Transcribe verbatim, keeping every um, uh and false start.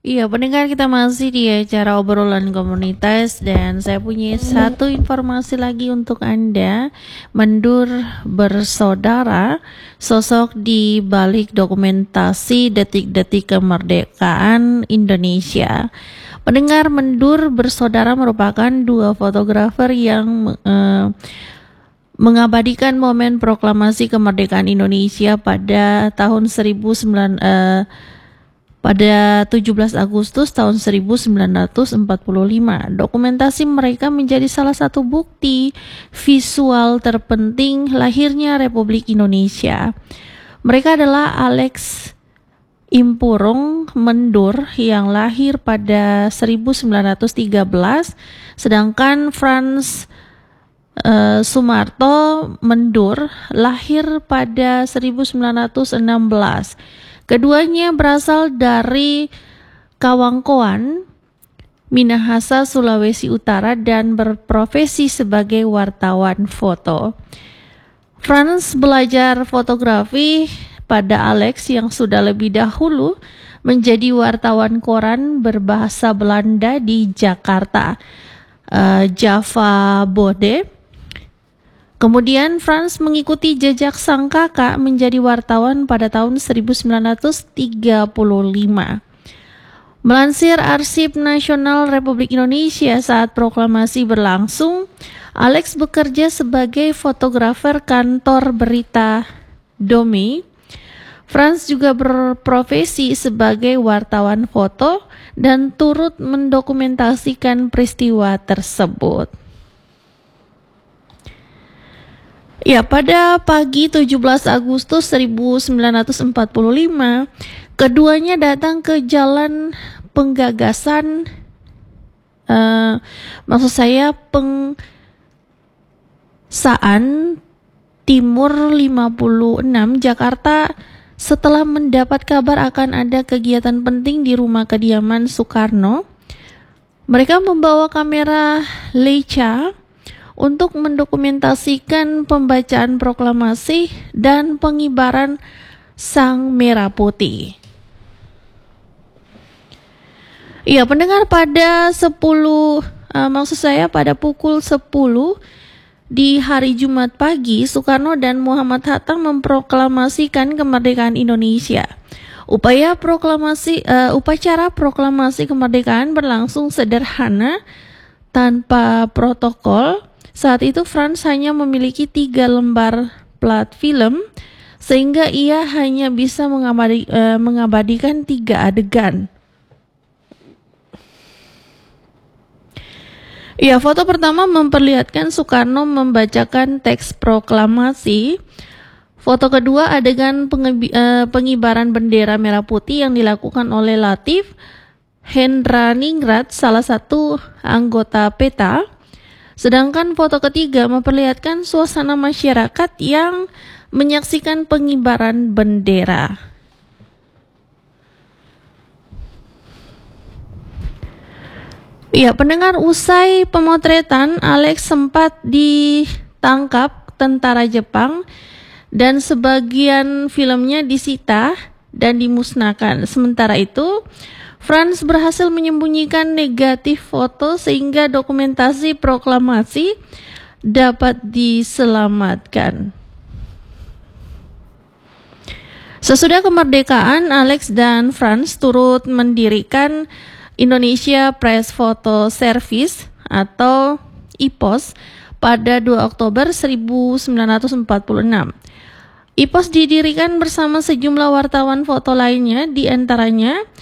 Iya, pendengar, kita masih di acara obrolan komunitas dan saya punya satu informasi lagi untuk Anda. Mendur bersaudara, sosok di balik dokumentasi detik-detik kemerdekaan Indonesia. Pendengar, Mendur bersaudara merupakan dua fotografer yang eh, mengabadikan momen proklamasi kemerdekaan Indonesia pada tahun seribu sembilan eh, pada tujuh belas Agustus tahun seribu sembilan ratus empat puluh lima. Dokumentasi mereka menjadi salah satu bukti visual terpenting lahirnya Republik Indonesia. Mereka adalah Alex Impurong Mendur yang lahir pada seribu sembilan ratus tiga belas, sedangkan Frans uh, Sumarto Mendur lahir pada seribu sembilan ratus enam belas. Keduanya berasal dari Kawangkoan, Minahasa, Sulawesi Utara dan berprofesi sebagai wartawan foto. Frans belajar fotografi pada Alex yang sudah lebih dahulu menjadi wartawan koran berbahasa Belanda di Jakarta, uh, Java Bode. Kemudian Frans mengikuti jejak sang kakak menjadi wartawan pada tahun seribu sembilan ratus tiga puluh lima. Melansir Arsip Nasional Republik Indonesia, saat proklamasi berlangsung, Alex bekerja sebagai fotografer kantor berita Dome. Frans juga berprofesi sebagai wartawan foto dan turut mendokumentasikan peristiwa tersebut. Ya, pada pagi tujuh belas Agustus seribu sembilan ratus empat puluh lima, keduanya datang ke Jalan Penggagasan, uh, maksud saya Pengsaan Timur lima puluh enam, Jakarta, setelah mendapat kabar akan ada kegiatan penting di rumah kediaman Soekarno. Mereka membawa kamera Leica untuk mendokumentasikan pembacaan proklamasi dan pengibaran sang merah putih. Iya, pendengar, pada sepuluh uh, maksud saya pada pukul sepuluh di hari Jumat pagi, Soekarno dan Muhammad Hatta memproklamasikan kemerdekaan Indonesia. Upaya proklamasi uh, upacara proklamasi kemerdekaan berlangsung sederhana tanpa protokol. Saat itu Frans hanya memiliki tiga lembar plat film, sehingga ia hanya bisa mengabadi, uh, mengabadikan tiga adegan. Ya, foto pertama memperlihatkan Soekarno membacakan teks proklamasi. Foto kedua adegan pengebi, uh, pengibaran bendera merah putih yang dilakukan oleh Latif Hendraningrat, salah satu anggota P E T A. Sedangkan foto ketiga memperlihatkan suasana masyarakat yang menyaksikan pengibaran bendera. Ya, pendengar, usai pemotretan, Alex sempat ditangkap tentara Jepang dan sebagian filmnya disita dan dimusnahkan. Sementara itu, Frans berhasil menyembunyikan negatif foto sehingga dokumentasi proklamasi dapat diselamatkan. Sesudah kemerdekaan, Alex dan Frans turut mendirikan Indonesia Press Photo Service atau I P O S pada dua Oktober seribu sembilan ratus empat puluh enam. I P O S didirikan bersama sejumlah wartawan foto lainnya, di antaranya